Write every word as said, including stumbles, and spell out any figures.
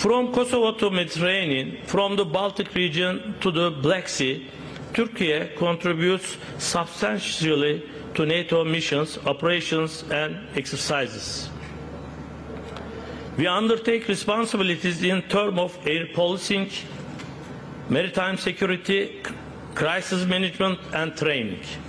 From Kosovo to Mediterranean, from the Baltic region to the Black Sea, Turkey contributes substantially to NATO missions, operations and exercises. We undertake responsibilities in terms of air policing, maritime security, crisis management and training.